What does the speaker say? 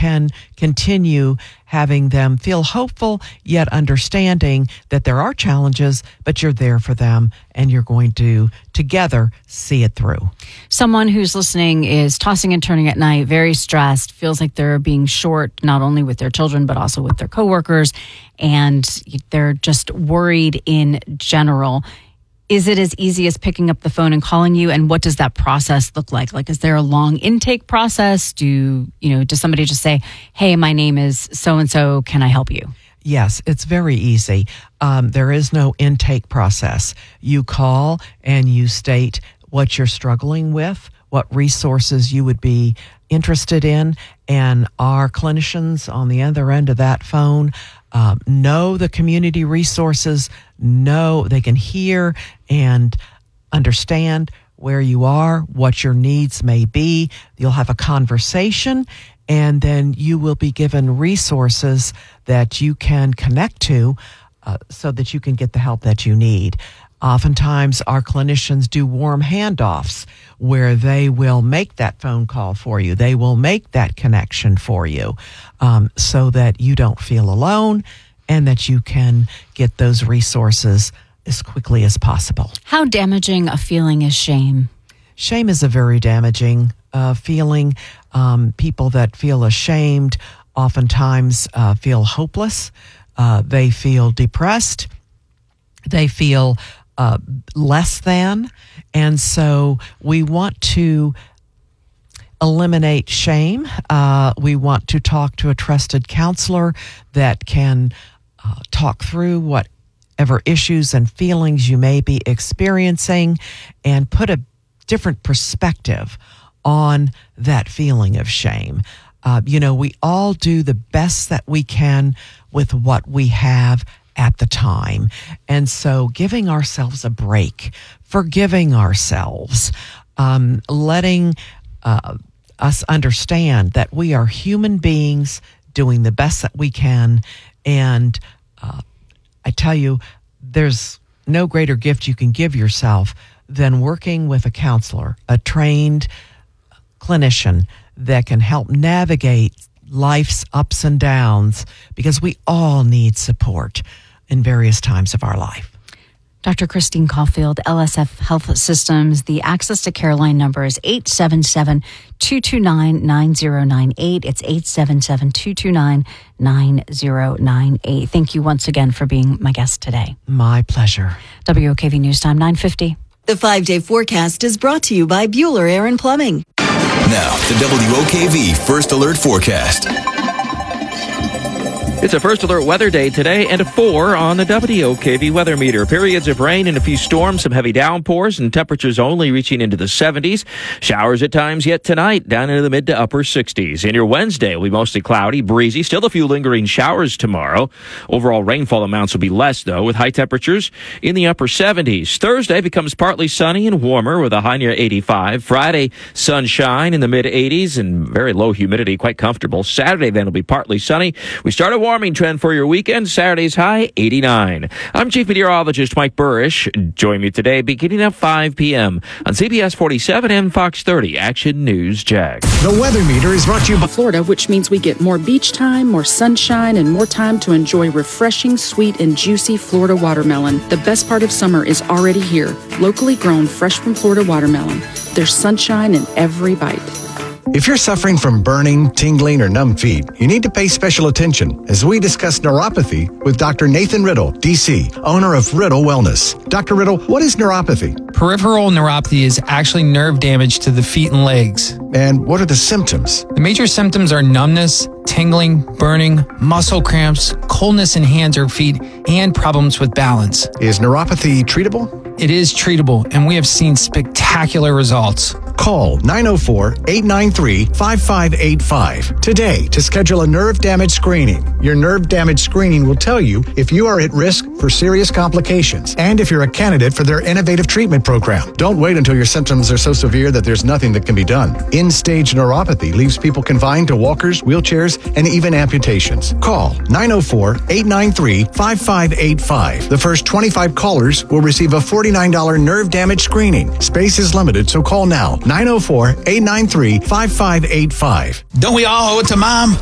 can continue having them feel hopeful, yet understanding that there are challenges, but you're there for them and you're going to together see it through. Someone who's listening is tossing and turning at night, very stressed, feels like they're being short, not only with their children, but also with their coworkers, and they're just worried in general. Is it as easy as picking up the phone and calling you? And what does that process look like? Like, is there a long intake process? Does somebody just say, hey, my name is so-and-so, can I help you? Yes, it's very easy. There is no intake process. You call and you state what you're struggling with, what resources you would be interested in, and our clinicians on the other end of that phone know the community resources, know they can hear and understand where you are, what your needs may be. You'll have a conversation, and then you will be given resources that you can connect to so that you can get the help that you need. Oftentimes, our clinicians do warm handoffs where they will make that phone call for you. They will make that connection for you so that you don't feel alone and that you can get those resources as quickly as possible. How damaging a feeling is shame? Shame is a very damaging feeling. People that feel ashamed oftentimes feel hopeless. They feel depressed. They feel less than. And so we want to eliminate shame. We want to talk to a trusted counselor that can talk through whatever issues and feelings you may be experiencing and put a different perspective on that feeling of shame. We all do the best that we can with what we have at the time. And so giving ourselves a break, forgiving ourselves, letting us understand that we are human beings doing the best that we can. And I tell you, there's no greater gift you can give yourself than working with a counselor, a trained clinician that can help navigate life's ups and downs, because we all need support in various times of our life. Dr. Christine Caulfield, LSF Health Systems. The Access to Care line number is 877-229-9098. It's 877-229-9098. Thank you once again for being my guest today. My pleasure. WOKV News Time, 9:50. The 5-day forecast is brought to you by Bueller Air and Plumbing. Now, the WOKV First Alert Forecast. It's a First Alert weather day today and a 4 on the WOKV weather meter. Periods of rain and a few storms, some heavy downpours, and temperatures only reaching into the 70s. Showers at times yet tonight, down into the mid to upper 60s. And your Wednesday will be mostly cloudy, breezy, still a few lingering showers tomorrow. Overall rainfall amounts will be less, though, with high temperatures in the upper 70s. Thursday becomes partly sunny and warmer with a high near 85. Friday, sunshine in the mid 80s and very low humidity, quite comfortable. Saturday then will be partly sunny. We start a warming trend for your weekend. Saturday's high, 89. I'm Chief Meteorologist Mike Burrish. Join me today beginning at 5 p.m. on CBS 47 and Fox 30 Action News Jack. The weather meter is brought to you by Florida, which means we get more beach time, more sunshine, and more time to enjoy refreshing, sweet, and juicy Florida watermelon. The best part of summer is already here. Locally grown, fresh from Florida watermelon. There's sunshine in every bite. If you're suffering from burning, tingling, or numb feet, you need to pay special attention as we discuss neuropathy with Dr. Nathan Riddle, DC, owner of Riddle Wellness. Dr. Riddle, what is neuropathy? Peripheral neuropathy is actually nerve damage to the feet and legs. And what are the symptoms? The major symptoms are numbness, tingling, burning, muscle cramps, coldness in hands or feet, and problems with balance. Is neuropathy treatable? It is treatable, and we have seen spectacular results. Call 904-893-5585 today to schedule a nerve damage screening. Your nerve damage screening will tell you if you are at risk for serious complications and if you're a candidate for their innovative treatment program. Don't wait until your symptoms are so severe that there's nothing that can be done. End-stage neuropathy leaves people confined to walkers, wheelchairs, and even amputations. Call 904-893-5585. The first 25 callers will receive a $49 nerve damage screening. Space is limited, so call now. 904-893-5585. Don't we all owe it to Mom?